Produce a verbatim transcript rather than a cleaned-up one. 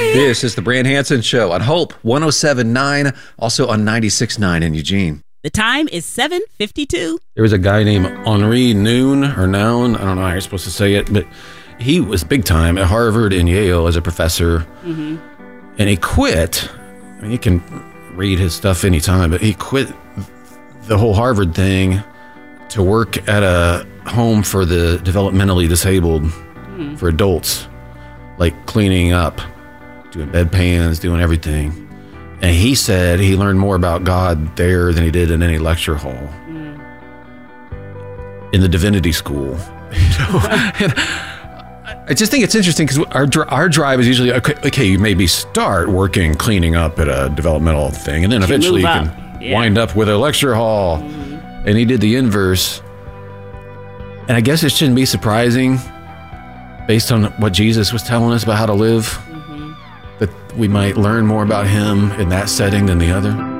This is the Brand Hansen Show on Hope one oh seven point nine, also on ninety-six point nine in Eugene. The time is seven fifty-two. There was a guy named Henri Noon, or Noun, I don't know how you're supposed to say it, but he was big time at Harvard and Yale as a professor. Mm-hmm. And he quit. I mean, you can read his stuff anytime, but he quit the whole Harvard thing to work at a home for the developmentally disabled, mm. for adults, like cleaning up, doing bedpans, doing everything. And he said he learned more about God there than he did in any lecture hall, mm. in the divinity school. You know? And I just think it's interesting because our our drive is usually, okay, okay, you maybe start working cleaning up at a developmental thing, and then eventually you can yeah. wind up with a lecture hall. Mm-hmm. And he did the inverse. And I guess it shouldn't be surprising, based on what Jesus was telling us about how to live, mm-hmm. that we might learn more about him in that setting than the other.